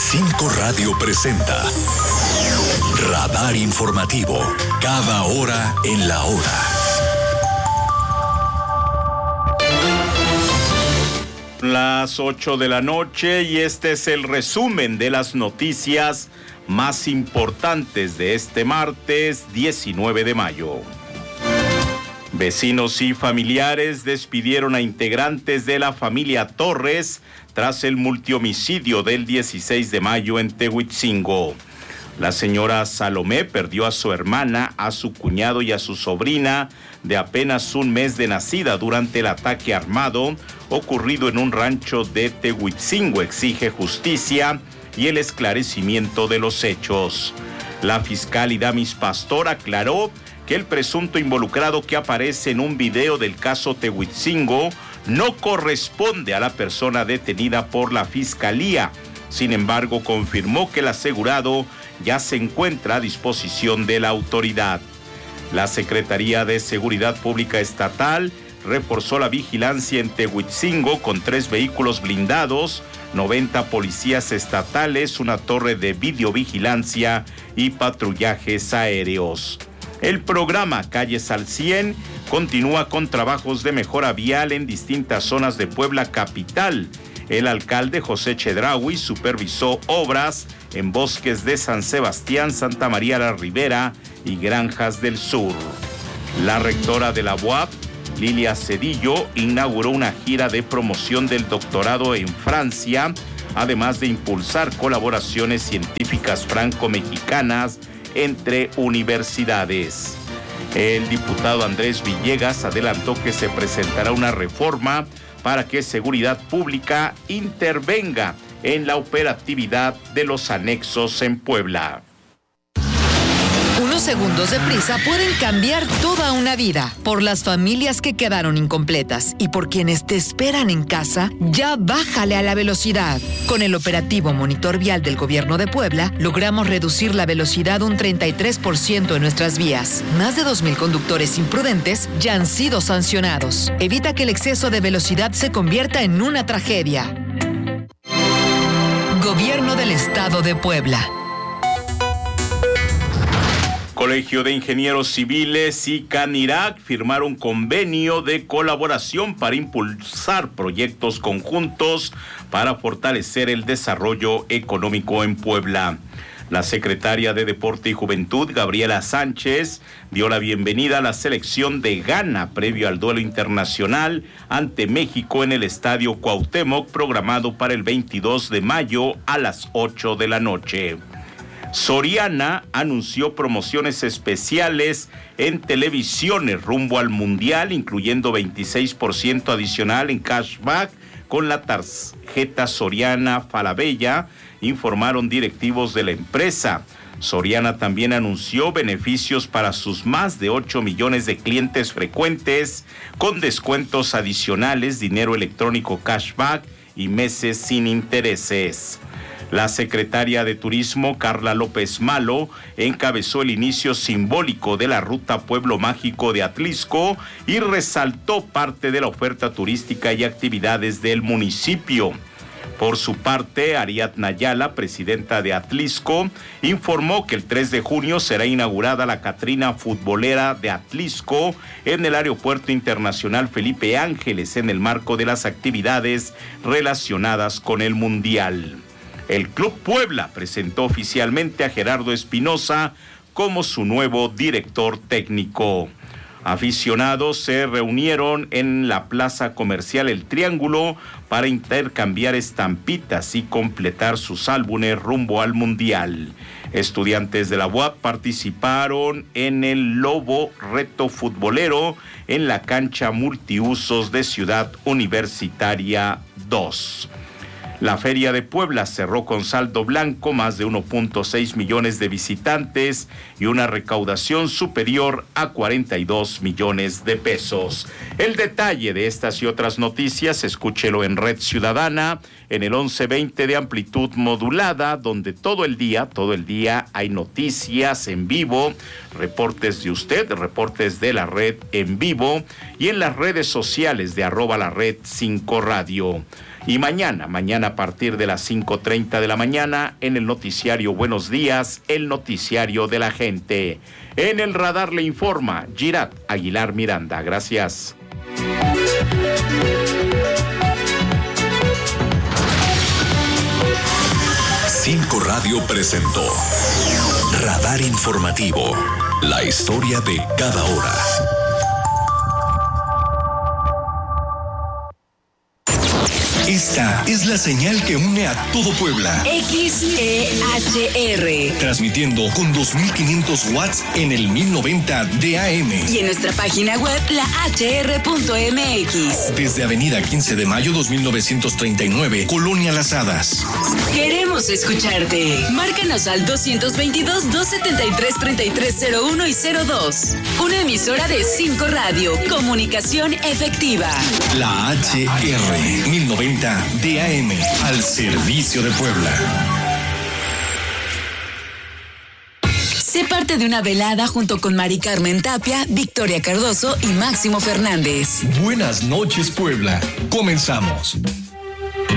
5 Radio presenta Radar Informativo, cada hora en la hora. Las 8 de la noche y este es el resumen de las noticias más importantes de este martes 19 de mayo. Vecinos y familiares despidieron a integrantes de la familia Torres tras el multihomicidio del 16 de mayo en Tehuitzingo. La señora Salomé perdió a su hermana, a su cuñado y a su sobrina de apenas un mes de nacida durante el ataque armado ocurrido en un rancho de Tehuitzingo. Exige justicia y el esclarecimiento de los hechos. La fiscal Idamis Pastor aclaró que el presunto involucrado que aparece en un video del caso Tehuitzingo no corresponde a la persona detenida por la fiscalía. Sin embargo, confirmó que el asegurado ya se encuentra a disposición de la autoridad. La Secretaría de Seguridad Pública Estatal reforzó la vigilancia en Tehuitzingo con 3 vehículos blindados, 90 policías estatales, una torre de videovigilancia y patrullajes aéreos. El programa Calles al 100 continúa con trabajos de mejora vial en distintas zonas de Puebla capital. El alcalde José Chedraui supervisó obras en bosques de San Sebastián, Santa María la Ribera y Granjas del Sur. La rectora de la UAP, Lilia Cedillo, inauguró una gira de promoción del doctorado en Francia, además de impulsar colaboraciones científicas franco-mexicanas entre universidades. El diputado Andrés Villegas adelantó que se presentará una reforma para que Seguridad Pública intervenga en la operatividad de los anexos en Puebla. Unos segundos de prisa pueden cambiar toda una vida. Por las familias que quedaron incompletas y por quienes te esperan en casa, ya bájale a la velocidad. Con el operativo Monitor Vial del Gobierno de Puebla, logramos reducir la velocidad un 33% en nuestras vías. Más de 2,000 conductores imprudentes ya han sido sancionados. Evita que el exceso de velocidad se convierta en una tragedia. Gobierno del Estado de Puebla. Colegio de Ingenieros Civiles y Canirac firmaron convenio de colaboración para impulsar proyectos conjuntos para fortalecer el desarrollo económico en Puebla. La secretaria de Deporte y Juventud, Gabriela Sánchez, dio la bienvenida a la selección de Ghana previo al duelo internacional ante México en el Estadio Cuauhtémoc, programado para el 22 de mayo a las 8 de la noche. Soriana anunció promociones especiales en televisiones rumbo al Mundial, incluyendo 26% adicional en cashback con la tarjeta Soriana Falabella, informaron directivos de la empresa. Soriana también anunció beneficios para sus más de 8 millones de clientes frecuentes, con descuentos adicionales, dinero electrónico cashback y meses sin intereses. La secretaria de Turismo, Carla López Malo, encabezó el inicio simbólico de la Ruta Pueblo Mágico de Atlisco y resaltó parte de la oferta turística y actividades del municipio. Por su parte, Ariadna Ayala, presidenta de Atlisco, informó que el 3 de junio será inaugurada la Catrina Futbolera de Atlisco en el Aeropuerto Internacional Felipe Ángeles en el marco de las actividades relacionadas con el Mundial. El Club Puebla presentó oficialmente a Gerardo Espinosa como su nuevo director técnico. Aficionados se reunieron en la plaza comercial El Triángulo para intercambiar estampitas y completar sus álbumes rumbo al Mundial. Estudiantes de la UAP participaron en el Lobo Reto Futbolero en la cancha multiusos de Ciudad Universitaria 2. La Feria de Puebla cerró con saldo blanco, más de 1.6 millones de visitantes y una recaudación superior a 42 millones de pesos. El detalle de estas y otras noticias, escúchelo en Red Ciudadana, en el 1120 de amplitud modulada, donde todo el día hay noticias en vivo, reportes de usted, reportes de la red en vivo y en las redes sociales de @la red 5 radio. Y mañana a partir de las 5:30 de la mañana, en el noticiario Buenos Días, el noticiario de la gente. En el radar le informa Girat Aguilar Miranda. Gracias. Cinco Radio presentó Radar Informativo, la historia de cada hora. Esta es la señal que une a todo Puebla. XEHR. Transmitiendo con 2500 watts en el 1090 de AM. Y en nuestra página web, lahr.mx. Desde Avenida 15 de Mayo 2939, Colonia Las Hadas. Queremos escucharte. Márcanos al 222-273-3301 y 02. Una emisora de 5 Radio. Comunicación efectiva. La HR 1090 DAM, al servicio de Puebla. Sé parte de una velada junto con Mari Carmen Tapia, Victoria Cardoso y Máximo Fernández. Buenas noches, Puebla. Comenzamos.